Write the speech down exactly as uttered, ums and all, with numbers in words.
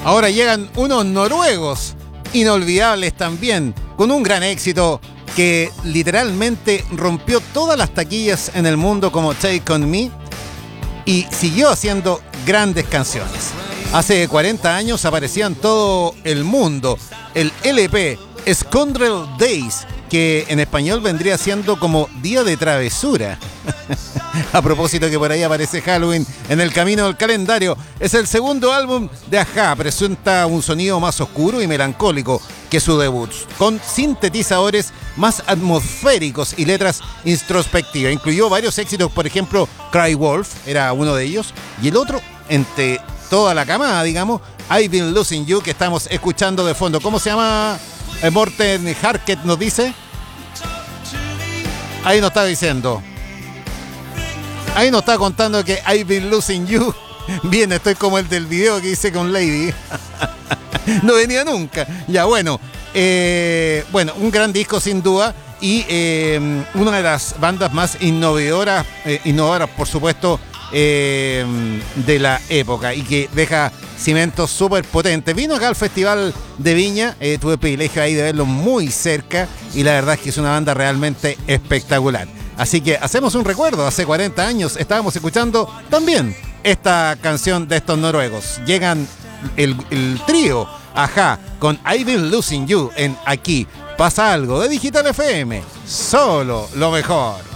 Ahora llegan unos noruegos inolvidables también, con un gran éxito que literalmente rompió todas las taquillas en el mundo como Take On Me y siguió haciendo grandes canciones. Hace cuarenta años aparecía en todo el mundo el L P Scoundrel Days, que en español vendría siendo como Día de Travesura. A propósito que por ahí aparece Halloween en el camino del calendario. Es el segundo álbum de A H A, presenta un sonido más oscuro y melancólico que su debut, con sintetizadores más atmosféricos y letras introspectivas. Incluyó varios éxitos, por ejemplo, Cry Wolf era uno de ellos, y el otro, entre toda la camada, digamos, I've Been Losing You, que estamos escuchando de fondo. ¿Cómo se llama? Eh, Morten Harket nos dice. Ahí nos está diciendo. Ahí nos está contando que I've Been Losing You. Bien, estoy como el del video que hice con Lady. No venía nunca. Ya, bueno. Eh, bueno, un gran disco sin duda. Y eh, una de las bandas más innovadoras, eh, innovadoras por supuesto, eh, de la época. Y que deja cimientos súper potentes. Vino acá al Festival de Viña. Eh, tuve el privilegio ahí de verlo muy cerca. Y la verdad es que es una banda realmente espectacular. Así que hacemos un recuerdo, hace cuarenta años estábamos escuchando también esta canción de estos noruegos. Llegan el, el trío A H A con I've Been Losing You en Aquí Pasa Algo de Digital F M. Solo lo mejor.